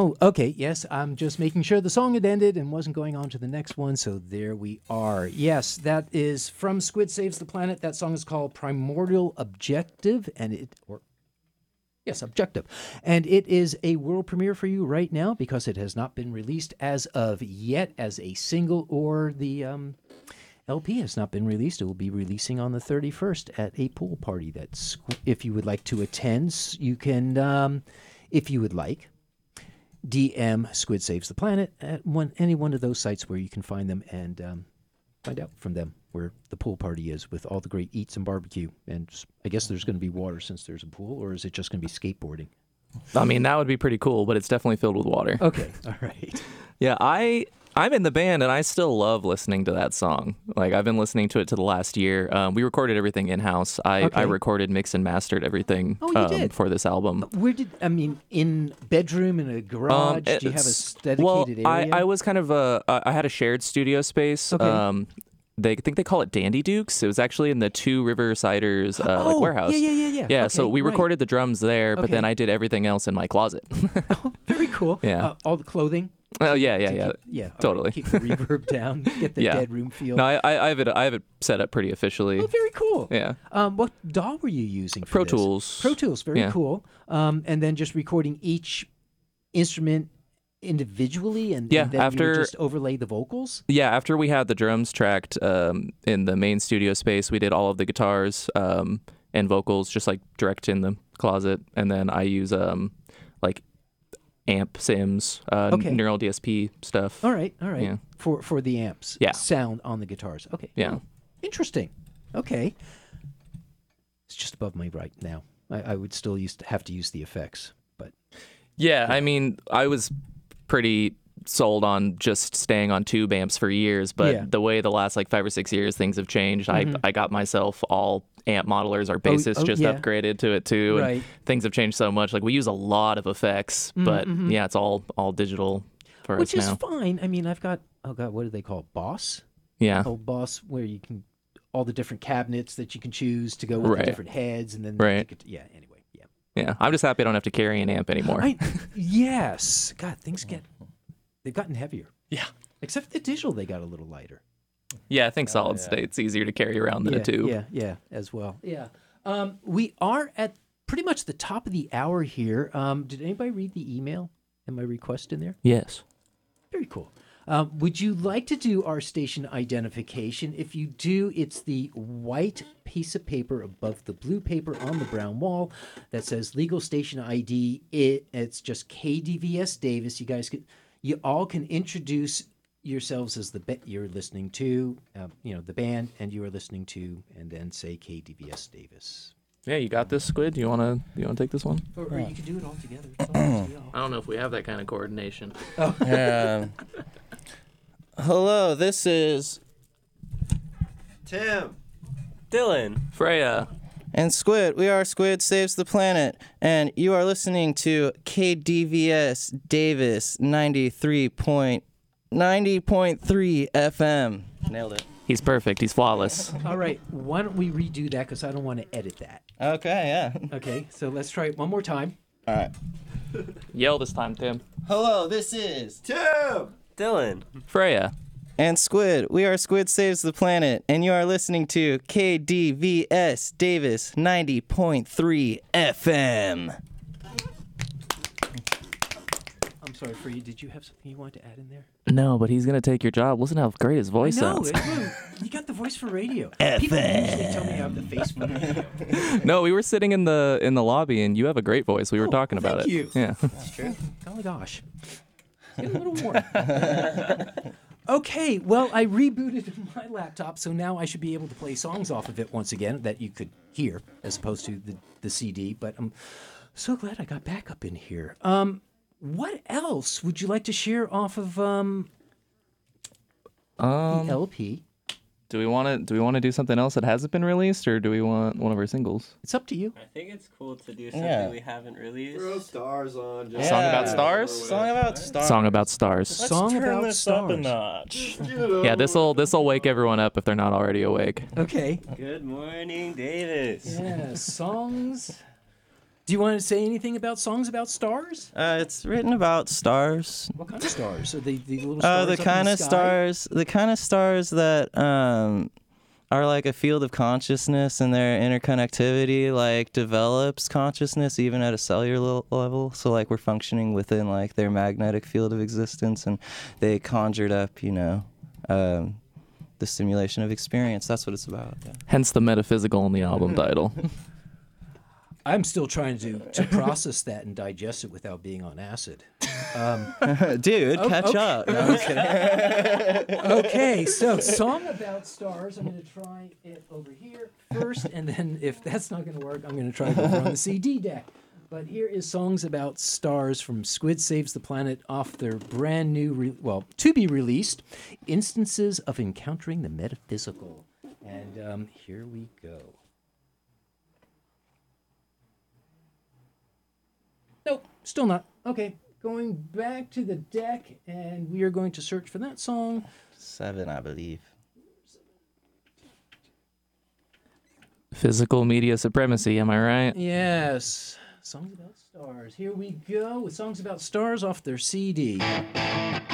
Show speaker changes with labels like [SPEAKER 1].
[SPEAKER 1] Oh, okay. Yes, I'm just making sure the song had ended and wasn't going on to the next one. So there we are. Yes, that is from Squid Saves the Planet. That song is called Primordial Objective, Objective. And it is a world premiere for you right now because it has not been released as of yet as a single, or the LP has not been released. It will be releasing on the 31st at a pool party. That's, if you would like to attend, you can, if you would like, DM Squid Saves the Planet at any one of those sites where you can find them and find out from them where the pool party is with all the great eats and barbecue. And I guess there's going to be water since there's a pool, or is it just going to be skateboarding?
[SPEAKER 2] I mean, that would be pretty cool, but it's definitely filled with water.
[SPEAKER 1] Okay, all right.
[SPEAKER 2] Yeah, I'm in the band, and I still love listening to that song. Like, I've been listening to it to the last year. We recorded everything in-house. I recorded, mixed, and mastered everything for this album.
[SPEAKER 1] Where in bedroom, in a garage? Do you have a dedicated area?
[SPEAKER 2] I was kind of I had a shared studio space.
[SPEAKER 1] Okay.
[SPEAKER 2] They think they call it Dandy Dukes. It was actually in the Two River Ciders warehouse.
[SPEAKER 1] Yeah.
[SPEAKER 2] Yeah,
[SPEAKER 1] Okay,
[SPEAKER 2] so we recorded the drums there, but then I did everything else in my closet.
[SPEAKER 1] Oh, very cool.
[SPEAKER 2] Yeah.
[SPEAKER 1] All the clothing?
[SPEAKER 2] Oh, yeah. Totally.
[SPEAKER 1] Right, keep the reverb down, get the bedroom feel.
[SPEAKER 2] No, I have it set up pretty officially.
[SPEAKER 1] Oh, very cool.
[SPEAKER 2] Yeah.
[SPEAKER 1] What DAW were you using for
[SPEAKER 2] Pro
[SPEAKER 1] this?
[SPEAKER 2] Tools.
[SPEAKER 1] Pro Tools, very cool. And then just recording each instrument individually, and then you would just overlay the vocals?
[SPEAKER 2] Yeah, after we had the drums tracked in the main studio space, we did all of the guitars and vocals just like direct in the closet, and then I use like amp sims, neural DSP stuff.
[SPEAKER 1] All right. Yeah. For the amps.
[SPEAKER 2] Yeah.
[SPEAKER 1] Sound on the guitars. Okay.
[SPEAKER 2] Yeah.
[SPEAKER 1] Interesting. Okay. It's just above my right now. I would still have to use the effects, but
[SPEAKER 2] yeah, I mean, I was pretty sold on just staying on tube amps for years, but the way the last like 5 or 6 years things have changed, I got myself all amp modelers. Our bassist upgraded to it too, and things have changed so much. Like, we use a lot of effects, but yeah, it's all digital for us now.
[SPEAKER 1] Which is fine. I mean, I've got, what do they call it? Boss?
[SPEAKER 2] Yeah.
[SPEAKER 1] Oh, Boss, where you can, all the different cabinets that you can choose to go with the different heads, and then anyway.
[SPEAKER 2] Yeah, I'm just happy I don't have to carry an amp anymore.
[SPEAKER 1] Yes. God, they've gotten heavier.
[SPEAKER 2] Yeah.
[SPEAKER 1] Except for the digital, they got a little lighter.
[SPEAKER 2] Yeah, I think solid state's easier to carry around than a tube.
[SPEAKER 1] Yeah, as well. Yeah. We are at pretty much the top of the hour here. Did anybody read the email and my request in there?
[SPEAKER 2] Yes.
[SPEAKER 1] Very cool. Would you like to do our station identification? If you do, it's the white piece of paper above the blue paper on the brown wall that says Legal Station ID. It's just KDVS Davis. You all can introduce yourselves as you're listening to, the band, and you are listening to, and then say KDVS Davis.
[SPEAKER 2] Yeah, you got this, Squid. You wanna take this one?
[SPEAKER 1] Or you can do it all together.
[SPEAKER 2] I don't know if we have that kind of coordination.
[SPEAKER 3] Hello, this is
[SPEAKER 4] Tim,
[SPEAKER 2] Dylan, Freya,
[SPEAKER 3] and Squid. We are Squid Saves the Planet, and you are listening to KDVS Davis 90.3 FM. Nailed it.
[SPEAKER 2] He's perfect. He's flawless.
[SPEAKER 1] All right, why don't we redo that, because I don't want to edit that.
[SPEAKER 3] Okay, yeah.
[SPEAKER 1] Okay, so let's try it one more time.
[SPEAKER 3] All right.
[SPEAKER 2] Yell this time, Tim.
[SPEAKER 3] Hello, this is
[SPEAKER 4] Tim,
[SPEAKER 5] Dylan,
[SPEAKER 2] Freya,
[SPEAKER 3] and Squid. We are Squid Saves the Planet, and you are listening to KDVS Davis 90.3 FM.
[SPEAKER 1] I'm sorry, Free. Did you have something you wanted to add in there?
[SPEAKER 2] No, but he's gonna take your job. Listen how great his voice sounds.
[SPEAKER 1] You got the voice for radio.
[SPEAKER 3] FM.
[SPEAKER 1] People usually tell me I have the face for radio.
[SPEAKER 2] No, we were sitting in the lobby, and you have a great voice. We were talking about
[SPEAKER 1] thank
[SPEAKER 2] it.
[SPEAKER 1] you.
[SPEAKER 2] Yeah.
[SPEAKER 1] That's true. Oh my gosh. It's getting a little warm. Okay, well, I rebooted my laptop, so now I should be able to play songs off of it once again that you could hear, as opposed to the CD. But I'm so glad I got back up in here. What else would you like to share off of the LP?
[SPEAKER 2] Do we want to do something else that hasn't been released, or do we want one of our singles?
[SPEAKER 1] It's up to you.
[SPEAKER 5] I think it's cool to do something we haven't released.
[SPEAKER 4] throw stars on.
[SPEAKER 3] Yeah.
[SPEAKER 2] Song about stars?
[SPEAKER 3] Song about stars.
[SPEAKER 2] Song about stars.
[SPEAKER 3] Let's
[SPEAKER 1] Song
[SPEAKER 3] turn
[SPEAKER 1] about
[SPEAKER 3] this
[SPEAKER 1] stars.
[SPEAKER 3] up a notch.
[SPEAKER 2] Yeah, this'll wake everyone up if they're not already awake.
[SPEAKER 1] Okay.
[SPEAKER 5] Good morning, Davis.
[SPEAKER 1] Yeah, songs. Do you want to say anything about songs about stars?
[SPEAKER 3] It's written about stars.
[SPEAKER 1] What kind of stars? Are they the little stars
[SPEAKER 3] The
[SPEAKER 1] up in
[SPEAKER 3] kind
[SPEAKER 1] the
[SPEAKER 3] of
[SPEAKER 1] sky?
[SPEAKER 3] the kind of stars that are like a field of consciousness, and their interconnectivity like develops consciousness even at a cellular level. So like we're functioning within like their magnetic field of existence, and they conjured up, the simulation of experience. That's what it's about. Yeah.
[SPEAKER 2] Hence the metaphysical in the album title.
[SPEAKER 1] I'm still trying to process that and digest it without being on acid.
[SPEAKER 3] Dude, catch up. No, I'm kidding.
[SPEAKER 1] Okay, so song about stars. I'm going to try it over here first, and then if that's not going to work, I'm going to try it over on the CD deck. But here is Songs About Stars from Squid Saves the Planet off their brand new, to be released, Instances of Encountering the Metaphysical. And here we go. Nope, still not. Okay, going back to the deck, and we are going to search for that song.
[SPEAKER 3] 7, I believe.
[SPEAKER 2] Physical media supremacy, am I right?
[SPEAKER 1] Yes, Songs About Stars. Here we go with Songs About Stars off their CD.